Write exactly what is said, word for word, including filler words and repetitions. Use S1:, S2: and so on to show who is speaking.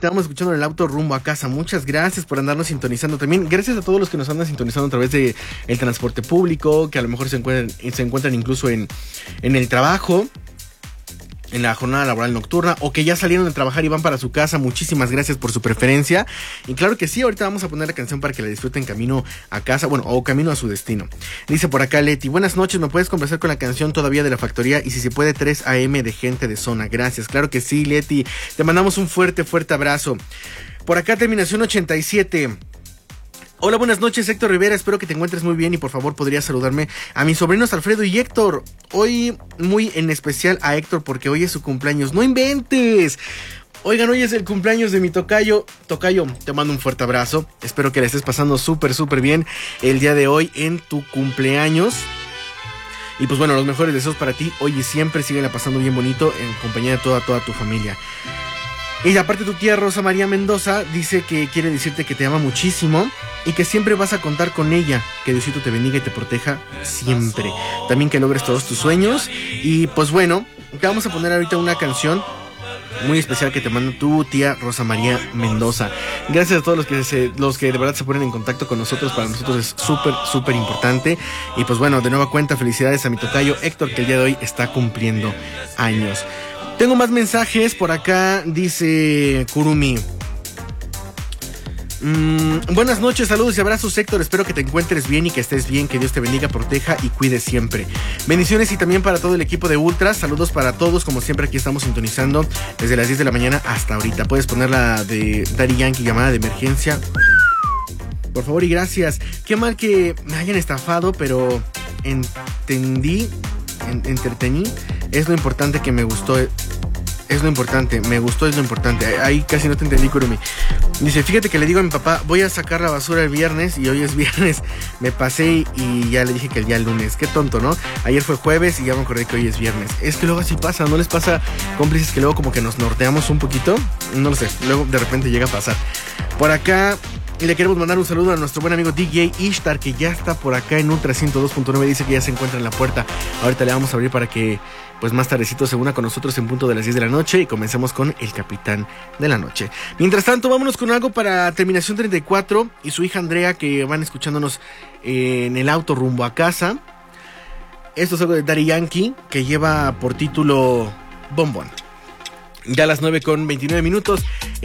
S1: te vamos escuchando en el auto rumbo a casa. Muchas gracias por andarnos sintonizando también. Gracias a todos los que nos andan sintonizando a través de el transporte público, que a lo mejor se encuentran, se encuentran incluso en, en el trabajo, en la jornada laboral nocturna, o que ya salieron de trabajar y van para su casa. Muchísimas gracias por su preferencia. Y claro que sí, ahorita vamos a poner la canción para que la disfruten camino a casa, bueno, o camino a su destino. Dice por acá Leti, buenas noches, ¿me puedes conversar con la canción Todavía de la Factoría? Y si se puede, tres a eme de Gente de Zona. Gracias, claro que sí, Leti. Te mandamos un fuerte, fuerte abrazo. Por acá, terminación ochenta y siete. Hola, buenas noches, Héctor Rivera, espero que te encuentres muy bien y por favor podrías saludarme a mis sobrinos Alfredo y Héctor. Hoy muy en especial a Héctor porque hoy es su cumpleaños. ¡No inventes! Oigan, hoy es el cumpleaños de mi tocayo. Tocayo, te mando un fuerte abrazo. Espero que la estés pasando súper, súper bien el día de hoy en tu cumpleaños. Y pues bueno, los mejores deseos para ti hoy y siempre. Síguela pasando bien bonito en compañía de toda, toda tu familia. Y aparte tu tía Rosa María Mendoza dice que quiere decirte que te ama muchísimo y que siempre vas a contar con ella. Que Diosito te bendiga y te proteja siempre. También que logres todos tus sueños. Y pues bueno, te vamos a poner ahorita una canción muy especial que te manda tu tía Rosa María Mendoza. Gracias a todos los que se, los que de verdad se ponen en contacto con nosotros. Para nosotros es súper, súper importante. Y pues bueno, de nueva cuenta, felicidades a mi tocayo Héctor, que el día de hoy está cumpliendo años. Tengo más mensajes por acá, dice Kurumi. Mm, buenas noches, saludos y abrazos, Héctor. Espero que te encuentres bien y que estés bien. Que Dios te bendiga, proteja y cuide siempre. Bendiciones y también para todo el equipo de Ultras. Saludos para todos, como siempre aquí estamos sintonizando desde las diez de la mañana hasta ahorita. Puedes poner la de Daddy Yankee, llamada de emergencia, por favor y gracias. Qué mal que me hayan estafado, pero entendí, en, entretení. Es lo importante que me gustó. Es lo importante, me gustó, es lo importante. Ahí casi no te entendí, Kurumi. Dice, fíjate que le digo a mi papá, voy a sacar la basura el viernes y hoy es viernes. Me pasé y ya le dije que el día lunes. Qué tonto, ¿no? Ayer fue jueves y ya me acordé que hoy es viernes. Es que luego así pasa, ¿no les pasa, cómplices, que luego como que nos norteamos un poquito? No lo sé, luego de repente llega a pasar. Por acá le queremos mandar un saludo a nuestro buen amigo D J Ishtar, que ya está por acá en Ultra ciento dos punto nueve. Dice que ya se encuentra en la puerta. Ahorita le vamos a abrir para que pues más tardecito se una con nosotros en punto de las diez de la noche y comencemos con el capitán de la noche. Mientras tanto, vámonos con algo para terminación treinta y cuatro y su hija Andrea, que van escuchándonos en el auto rumbo a casa. Esto es algo de Daddy Yankee, que lleva por título Bombón. Ya a las nueve con veintinueve minutos.